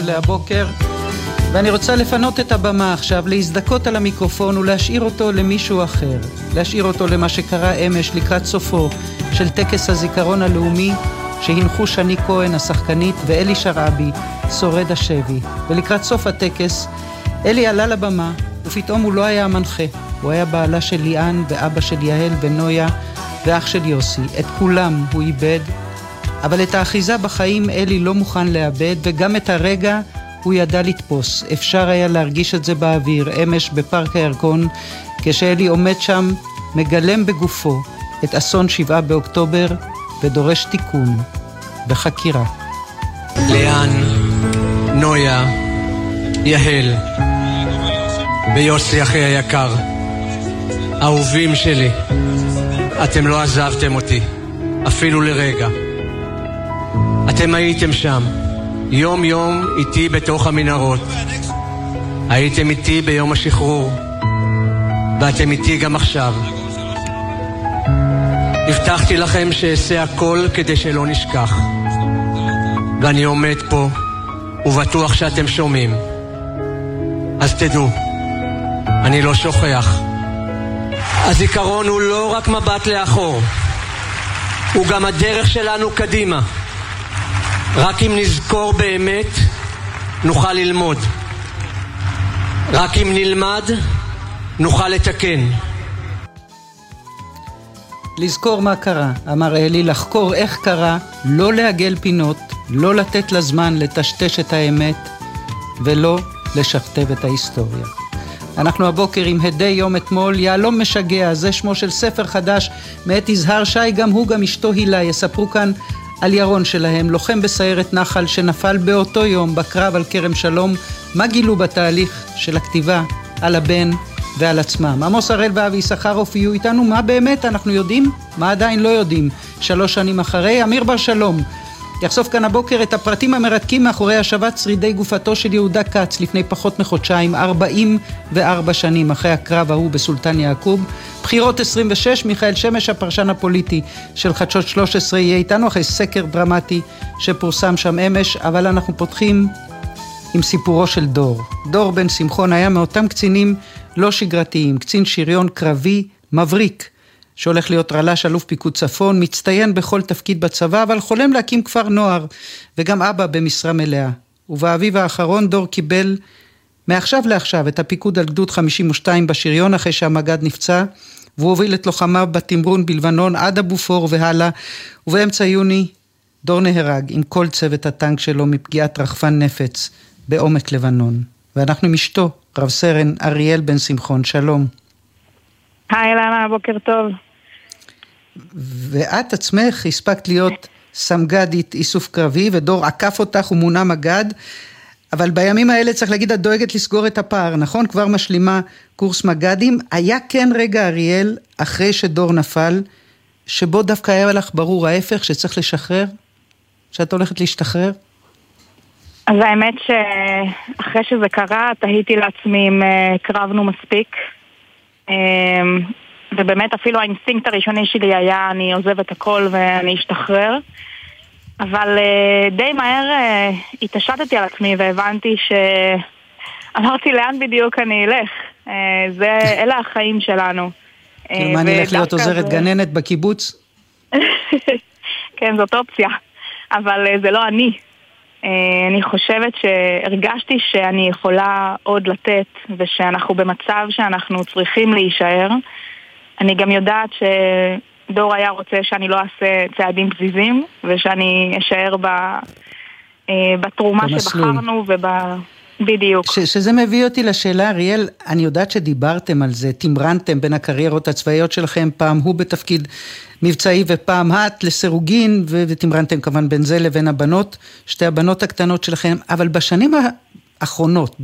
להבוקר, ואני רוצה לפנות את הבמה עכשיו, להזדקות על המיקרופון ולהשאיר אותו למישהו אחר, להשאיר אותו למה שקרה אמש לקראת סופו של טקס הזיכרון הלאומי שהנחו שני כהן השחקנית ואלי שרעבי שורד השבי. ולקראת סוף הטקס אלי עלה לבמה ופתאום הוא לא היה המנחה, הוא היה בעלה של ליאן ואבא של יהל ונויה ואח של יוסי. את כולם הוא איבד, אבל את האחיזה בחיים אלי לא מוכן לאבד, וגם את הרגע הוא ידע לתפוס. אפשר היה להרגיש את זה באוויר אמש בפארק הירקון, כשאלי עומד שם מגלם בגופו את אסון 7 באוקטובר ודורש תיקון בחקירה. ליאן, נויה, יהל ויוסי אחי היקר, אהובים שלי, אתם לא עזבתם אותי אפילו לרגע. אתם הייתם שם יום יום איתי בתוך המנהרות, הייתם איתי ביום השחרור ואתם איתי גם עכשיו. הבטחתי לכם שאעשה הכל כדי שלא נשכח, ואני עומד פה ובטוח שאתם שומעים. אז תדעו, אני לא שוכח. הזיכרון הוא לא רק מבט לאחור, הוא גם הדרך שלנו קדימה. רק אם נזכור באמת נוכל ללמוד, רק אם נלמד נוכל לתקן. לזכור מה קרה, אמר אלי, לחקור איך קרה, לא להגל פינות, לא לתת לזמן לטשטש את האמת ולא לשכתב את ההיסטוריה. אנחנו הבוקר עם הדי יום אתמול, יעלום משגע, זה שמו של ספר חדש מאת יזהר שי, גם הוא גם אשתו הילה יספרו כאן על ירון שלהם, לוחם בסיירת נחל שנפל באותו יום בקרב על כרם שלום. מה גילו בתהליך של הכתיבה על הבן ועל עצמם? עמוס הראל ואבי סחרוף יהיו איתנו. מה באמת אנחנו יודעים? מה עדיין לא יודעים? 3 שנים אחרי, אמיר בר שלום יחשוף כאן הבוקר את הפרטים המרתקים מאחורי השבת שרידי גופתו של יהודה קץ לפני פחות מחודשיים, 44 שנים אחרי הקרב ההוא בסולטן יעקוב. בחירות 26, מיכאל שמש הפרשן הפוליטי של חדשות 13 יהיה איתנו אחרי סקר דרמטי שפורסם שם אמש. אבל אנחנו פותחים עם סיפורו של דור. דור בן שמחון היה מאותם קצינים לא שגרתיים, קצין שריון קרבי מבריק שהולך להיות רל"ש אלוף פיקוד צפון, מצטיין בכל תפקיד בצבא, אבל חולם להקים כפר נוער, וגם אבא במשרה מלאה. ובאביב האחרון דור קיבל מעכשיו לעכשיו את הפיקוד על גדוד 52 בשריון אחרי שהמג"ד נפצע, והוא הוביל את לוחמיו בתמרון בלבנון עד הבופור והלאה, ובאמצע יוני דור נהרג עם כל צוות הטנק שלו מפגיעת רחפן נפץ בעומק לבנון. ואנחנו עם אשתו, רב סרן אריאל בן שמחון, שלום. היי למה, בוקר טוב. ואת עצמך הספקת להיות סמג"דית איסוף קרבי, ודור עקף אותך ומונה מג"ד, אבל בימים האלה צריך להגיד, את דואגת לסגור את הפער, נכון? כבר משלימה קורס מג"דים. היה כן רגע, אריאל, אחרי שדור נפל, שבו דווקא היה לך ברור ההפך, שצריך לשחרר? שאת הולכת להשתחרר? אז האמת שאחרי שזה קרה, תהיתי לעצמי אם קרבנו מספיק, ובאמת אפילו האינסטינקט הראשוני שלי היה אני עוזב את הכל ואני אשתחרר, אבל די מהר התעשתתי על עצמי והבנתי אמרתי לאן בדיוק אני אלך. אלה החיים שלנו. מה, אני אלך להיות עוזרת גננת בקיבוץ? כן, זאת אופציה, אבל זה לא אני. אני חושבת שהרגשתי שאני יכולה עוד לתת, ושאנחנו במצב שאנחנו צריכים להישאר. אני גם יודעת שדור היה רוצה שאני לא אעשה צעדים פזיזים, ושאני אשאר בתרומה שבחרנו בדיוק. שזה מביא אותי לשאלה, אריאל, אני יודעת שדיברתם על זה, תמרנתם בין הקריירות הצבאיות שלכם, פעם הוא בתפקיד מבצעי ופעם את לסירוגין, ותמרנתם כמובן בין זה לבין הבנות, שתי הבנות הקטנות שלכם, אבל בשנים האחרונות,